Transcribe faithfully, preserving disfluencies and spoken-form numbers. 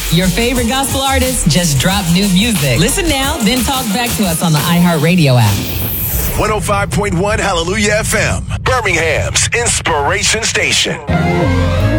Your favorite gospel artists just drop new music. Listen now, then talk back to us on the iHeartRadio app. one oh five point one Hallelujah F M, Birmingham's inspiration station.